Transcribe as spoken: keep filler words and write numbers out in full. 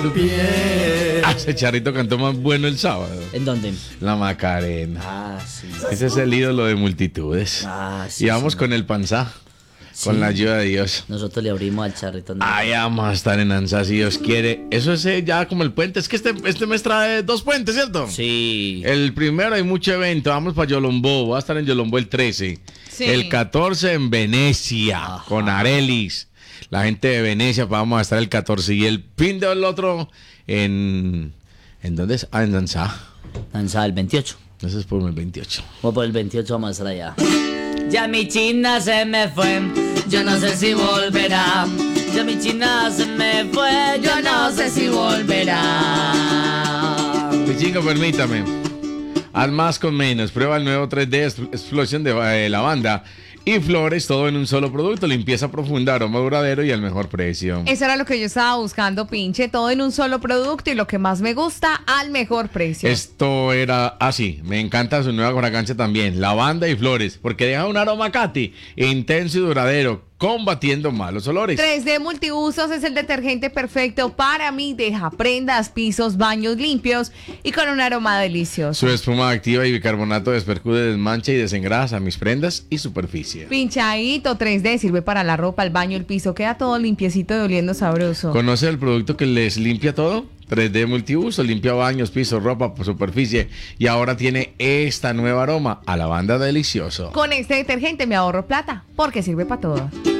Bien. Ah, ese Charrito cantó más bueno el sábado. ¿En dónde? La Macarena. Ah, sí. Ese es el ídolo de multitudes. Ah, sí. Y vamos sí. con el Panzá. Sí. Con la ayuda de Dios. Nosotros le abrimos al Charrito. ¿no? Ahí vamos a estar en Ansa si Dios quiere. Eso es eh, ya como el puente. Es que este, este mes trae dos puentes, ¿cierto? Sí. El primero hay mucho evento. Vamos para Yolombó. Voy a estar en Yolombó el trece. Sí. El catorce en Venecia. Ajá. Con Arelis. La gente de Venecia. Pues vamos a estar el catorce. Y el fin del otro en... ¿En dónde es? Ah, en Ansa. Lanzada el veintiocho. Eso es por el veintiocho. Voy por el veintiocho, vamos a estar allá. Ya mi china se me fue, yo no sé si volverá. Ya mi china se me fue, yo no sé si volverá. Pichingo, permítame. Haz más con menos. Prueba el nuevo tres D Explosion de eh, lavanda y flores, todo en un solo producto. Limpieza profunda, aroma duradero y al mejor precio. Eso era lo que yo estaba buscando, pinche. Todo en un solo producto y lo que más me gusta, al mejor precio. Esto era así. Me encanta su nueva fragancia también. Lavanda y flores. Porque deja un aroma, Katy, intenso y duradero, combatiendo malos olores. tres D Multiusos es el detergente perfecto para mí. Deja prendas, pisos, baños limpios y con un aroma delicioso. Su espuma activa y bicarbonato despercude, desmancha y desengrasa mis prendas y superficie. Pinchadito tres D sirve para la ropa, el baño, el piso. Queda todo limpiecito y oliendo sabroso. ¿Conoce el producto que les limpia todo? tres D Multiuso, limpia baños, pisos, ropa, superficie. Y ahora tiene esta nueva aroma a lavanda delicioso. Con este detergente me ahorro plata porque sirve para todo.